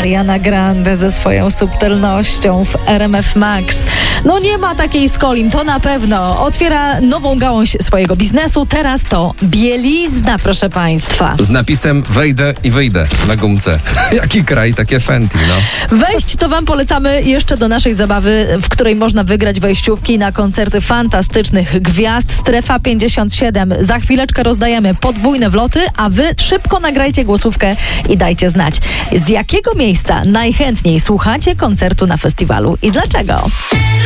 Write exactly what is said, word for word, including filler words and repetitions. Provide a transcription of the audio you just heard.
Ariana Grande ze swoją subtelnością w R M F Max. No nie ma takiej z Kolim, to na pewno. Otwiera nową gałąź swojego biznesu. Teraz to bielizna, proszę państwa. Z napisem wejdę i wyjdę na gumce. Jaki kraj, takie Fenty, no. Wejść to wam polecamy jeszcze do naszej zabawy, w której można wygrać wejściówki na koncerty fantastycznych gwiazd. Strefa pięćdziesiąt siedem. Za chwileczkę rozdajemy podwójne wloty, a wy szybko nagrajcie głosówkę i dajcie znać, z jakiego miejsca najchętniej słuchacie koncertu na festiwalu i dlaczego.